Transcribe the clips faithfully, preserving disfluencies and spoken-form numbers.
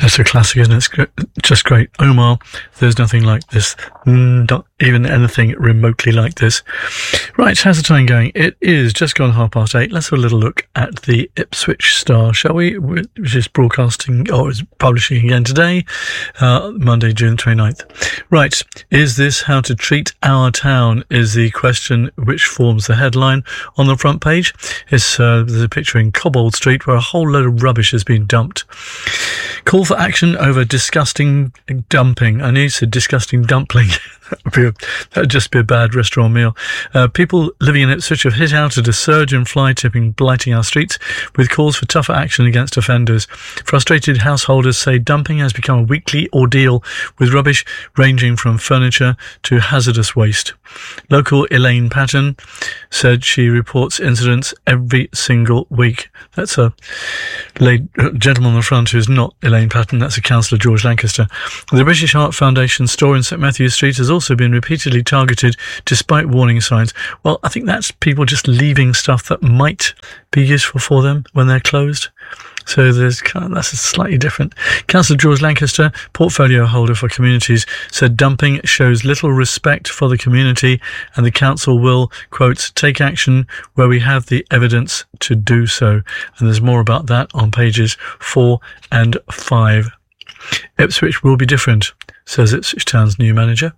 That's a classic, isn't it? It's gr- just great. Omar, there's nothing like this. Mm, not even anything remotely like this. Right, how's the time going? It is just gone half past eight. Let's have a little look at the Ipswich Star, shall we? Which is broadcasting, or is publishing again today, uh, Monday, June twenty-ninth. Right, is this how to treat our town, is the question which forms the headline on the front page. It's, uh, there's a picture in Cobbold Street where a whole load of rubbish has been dumped. Call for action over disgusting dumping. I need to disgusting dumpling. that, would be a, that would just be a bad restaurant meal. Uh, people living in Ipswich have hit out at a surge in fly tipping blighting our streets, with calls for tougher action against offenders. Frustrated householders say dumping has become a weekly ordeal, with rubbish ranging from furniture to hazardous waste. Local Elaine Patton said she reports incidents every single week. That's a lady, gentleman on the front who's not Elaine Patton, that's a councillor, George Lancaster. The British Heart Foundation store in St Matthew's Street has also been repeatedly targeted despite warning signs. Well, I think that's people just leaving stuff that might be useful for them when they're closed. So there's kind of, that's slightly different. Councillor George Lancaster, portfolio holder for communities, said dumping shows little respect for the community and the council will, quote, take action where we have the evidence to do so. And there's more about that on pages four and five. Ipswich will be different, says Ipswich Town's new manager.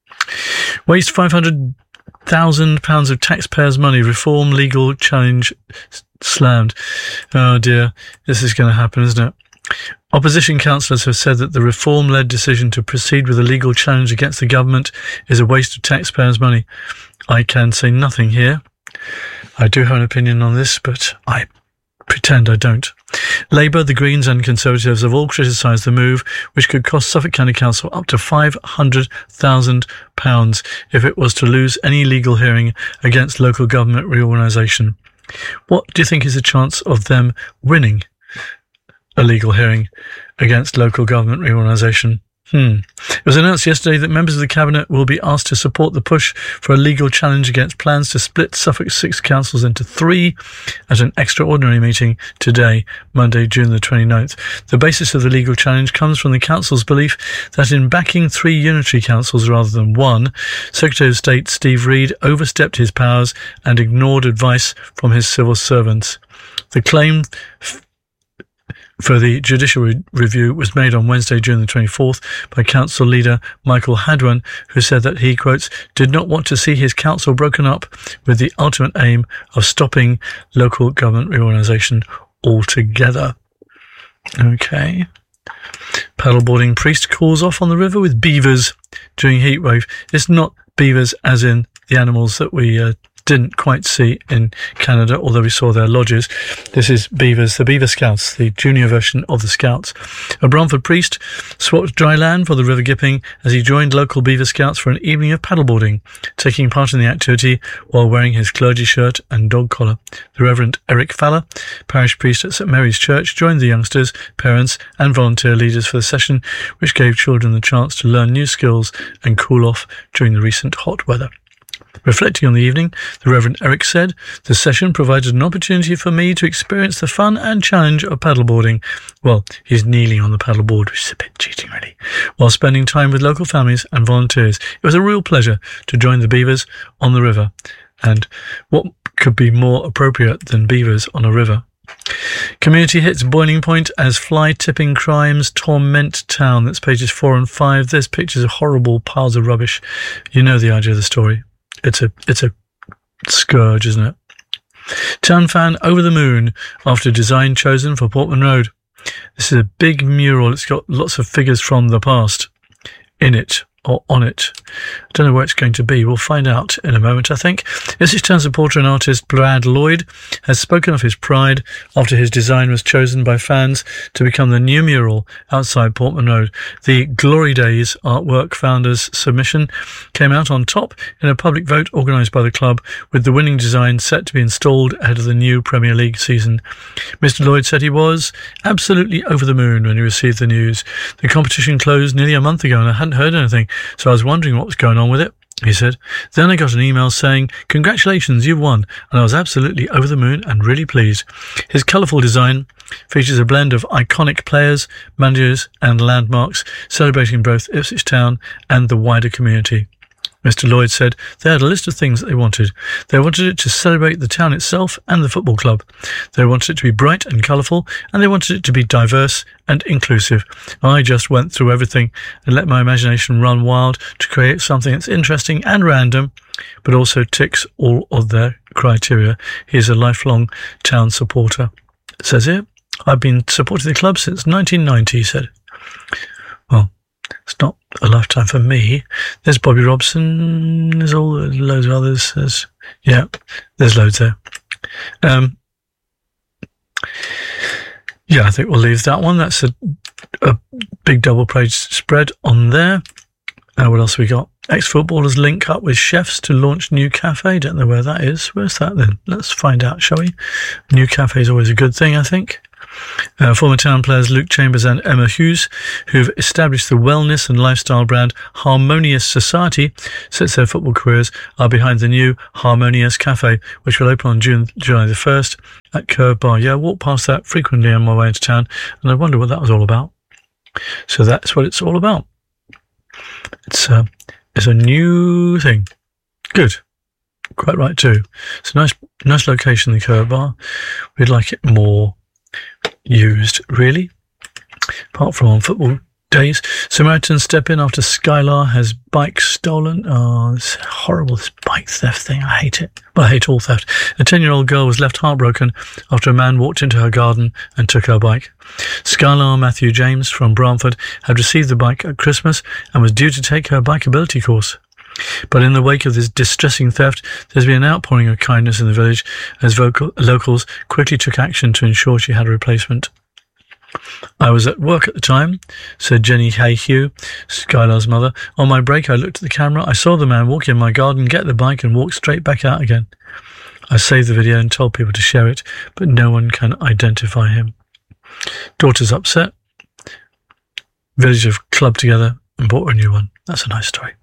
Waste five hundred thousand pounds of taxpayers' money. Reform legal challenge slammed. Oh dear, this is going to happen, isn't it? Opposition councillors have said that the reform-led decision to proceed with a legal challenge against the government is a waste of taxpayers' money. I can say nothing here. I do have an opinion on this, but I pretend I don't. Labour, the Greens and Conservatives have all criticised the move, which could cost Suffolk County Council up to five hundred thousand pounds if it was to lose any legal hearing against local government reorganisation. What do you think is the chance of them winning a legal hearing against local government reorganisation? Hmm. It was announced yesterday that members of the Cabinet will be asked to support the push for a legal challenge against plans to split Suffolk's six councils into three at an extraordinary meeting today, Monday, June the twenty-ninth. The basis of the legal challenge comes from the council's belief that in backing three unitary councils rather than one, Secretary of State Steve Reed overstepped his powers and ignored advice from his civil servants. The claim f- for the judicial re- review was made on Wednesday, June the twenty-fourth, by council leader Michael Hadwan, who said that he, quotes, did not want to see his council broken up with the ultimate aim of stopping local government reorganisation altogether. Okay. Paddleboarding priest calls off on the river with beavers during heatwave. It's not beavers as in the animals that we uh, didn't quite see in Canada, although we saw their lodges. This is beavers, the Beaver Scouts, the junior version of the Scouts. A Bromford priest swapped dry land for the River Gipping as he joined local Beaver Scouts for an evening of paddleboarding, taking part in the activity while wearing his clergy shirt and dog collar. The Reverend Eric Faller, parish priest at St Mary's Church, joined the youngsters, parents and volunteer leaders for the session, which gave children the chance to learn new skills and cool off during the recent hot weather. Reflecting on the evening, the Reverend Eric said, the session provided an opportunity for me to experience the fun and challenge of paddleboarding. Well, he's kneeling on the paddleboard, which is a bit cheating really, while spending time with local families and volunteers. It was a real pleasure to join the beavers on the river. And what could be more appropriate than beavers on a river? Community hits boiling point as fly-tipping crimes torment town. That's pages four and five. There's pictures of horrible piles of rubbish. You know the idea of the story. It's a it's a scourge, isn't it? Town fan over the moon after design chosen for Portman Road. This is a big mural. It's got lots of figures from the past in it or on it. I don't know where it's going to be. We'll find out in a moment, I think. Ipswich Town supporter and artist Brad Lloyd has spoken of his pride after his design was chosen by fans to become the new mural outside Portman Road. The Glory Days artwork founders' submission came out on top in a public vote organised by the club, with the winning design set to be installed ahead of the new Premier League season. Mister Lloyd said he was absolutely over the moon when he received the news. The competition closed nearly a month ago and I hadn't heard anything, so I was wondering what was going on with it. he said. Then I got an email saying, congratulations, you've won, and I was absolutely over the moon and really pleased. His colourful design features a blend of iconic players, managers and landmarks, celebrating both Ipswich Town and the wider community. Mister Lloyd said they had a list of things that they wanted. They wanted it to celebrate the town itself and the football club. They wanted it to be bright and colourful, and they wanted it to be diverse and inclusive. I just went through everything and let my imagination run wild to create something that's interesting and random, but also ticks all of their criteria. He is a lifelong town supporter. It says here, I've been supporting the club since nineteen ninety, he said. Well, it's not a lifetime for me. There's Bobby Robson. There's all loads of others. There's, yeah, there's loads there. Um, yeah, I think we'll leave that one. That's a, a big double page spread on there. Uh, what else we got? Ex-footballers link up with chefs to launch new cafe. Don't know where that is. Where's that then? Let's find out, shall we? New cafe is always a good thing, I think. Uh, former Town players Luke Chambers and Emma Hughes, who've established the wellness and lifestyle brand Harmonious Society since their football careers, are behind the new Harmonious Cafe, which will open on June, July the first at Curb Bar. Yeah, I walk past that frequently on my way into town, and I wonder what that was all about. So that's what it's all about. It's, uh, it's a new thing. Good. Quite right too. It's a nice, nice location, the Curb Bar. We'd like it more used, really, apart from on football days. Samaritans step in after Skylar has bike stolen. Oh, it's horrible, this bike theft thing. I hate it. Well, I hate all theft. A ten-year-old girl was left heartbroken after a man walked into her garden and took her bike. Skylar Matthew James from Bramford had received the bike at Christmas and was due to take her bikeability course. But in the wake of this distressing theft, there's been an outpouring of kindness in the village as vocal, locals quickly took action to ensure she had a replacement. I was at work at the time, said Jenny Hayhew, Skylar's mother. On my break, I looked at the camera. I saw the man walk in my garden, get the bike and walk straight back out again. I saved the video and told people to share it, but no one can identify him. Daughter's upset. Village have clubbed together and bought her a new one. That's a nice story.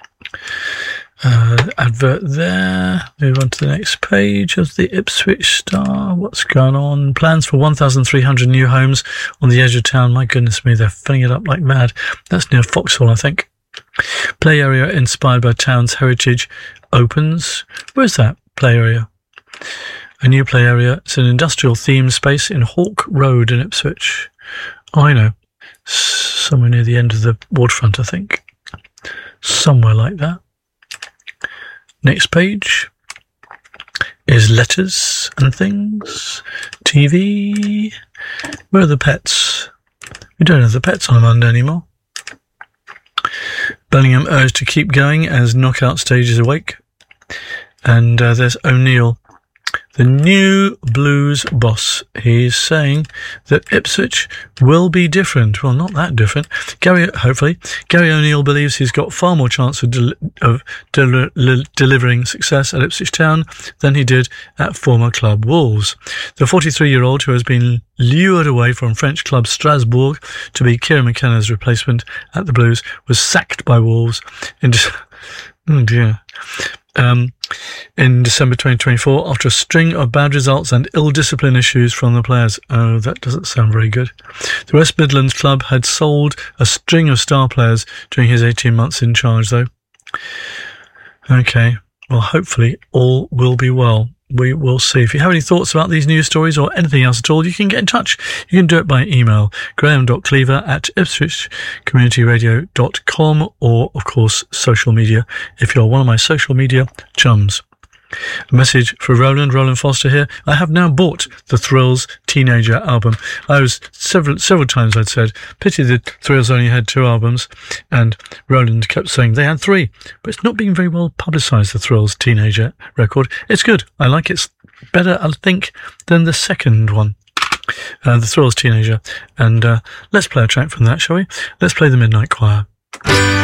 Uh, advert there. Move on to the next page of the Ipswich Star. What's going on? Plans for one thousand three hundred new homes on the edge of town. My goodness me, they're filling it up like mad. That's near Foxhall, I think. Play area inspired by town's heritage opens. Where's that play area? A new play area. It's an industrial themed space in Hawk Road in Ipswich. Oh, I know. Somewhere near the end of the waterfront, I think. Somewhere like that. Next page is letters and things. T V. Where are the pets? We don't have the pets on a Monday anymore. Bellingham urged to keep going as knockout stage is awake. And uh, there's O'Neill, the new Blues boss. He's saying that Ipswich will be different. Well, not that different. Gary, hopefully, Gary O'Neill believes he's got far more chance of, del- of del- del- delivering success at Ipswich Town than he did at former club Wolves. The forty-three-year-old, who has been lured away from French club Strasbourg to be Kieran McKenna's replacement at the Blues, was sacked by Wolves in De- oh dear. Um, in December twenty twenty-four after a string of bad results and ill-discipline issues from the players. Oh, that doesn't sound very good. The West Midlands club had sold a string of star players during his eighteen months in charge, though. Okay, well, hopefully all will be well. We will see. If you have any thoughts about these news stories or anything else at all, you can get in touch. You can do it by email, graham dot cleaver at ipswich community radio dot com, or, of course, social media, if you're one of my social media chums. A message for Roland, Roland Foster here. I have now bought the Thrills Teenager album. I was several several times I'd said, pity the Thrills only had two albums, and Roland kept saying they had three. But it's not being very well publicised, the Thrills Teenager record. It's good. I like it better, I think, than the second one. Uh, the Thrills Teenager. And uh, let's play a track from that, shall we? Let's play the Midnight Choir.